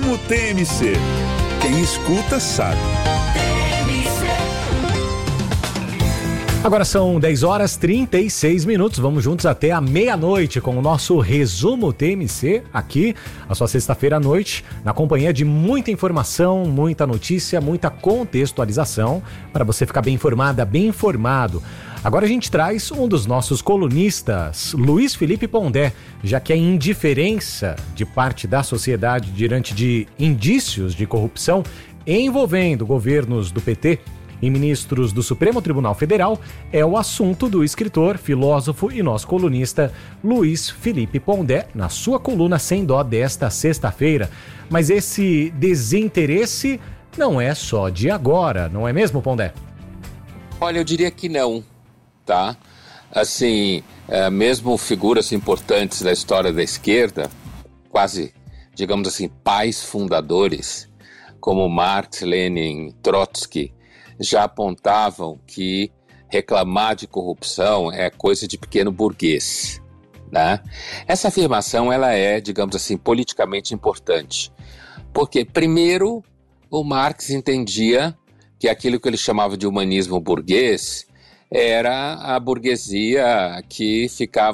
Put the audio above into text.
Resumo TMC. Quem escuta sabe. Agora são 10h36. Vamos juntos até a meia-noite com o nosso Resumo TMC, aqui, a sua sexta-feira à noite, na companhia de muita informação, muita notícia, muita contextualização, para você ficar bem informada, bem informado. Agora a gente traz um dos nossos colunistas, Luiz Felipe Pondé, já que a indiferença de parte da sociedade diante de indícios de corrupção envolvendo governos do PT e ministros do Supremo Tribunal Federal é o assunto do escritor, filósofo e nosso colunista Luiz Felipe Pondé, na sua coluna Sem Dó desta sexta-feira. Mas esse desinteresse não é só de agora, não é mesmo, Pondé? Olha, eu diria que não, tá? Assim, mesmo figuras importantes da história da esquerda, quase, digamos assim, pais fundadores, como Marx, Lenin, Trotsky, já apontavam que reclamar de corrupção é coisa de pequeno burguês, né? Essa afirmação, ela é, digamos assim, politicamente importante, porque, primeiro, o Marx entendia que aquilo que ele chamava de humanismo burguês era a burguesia que ficava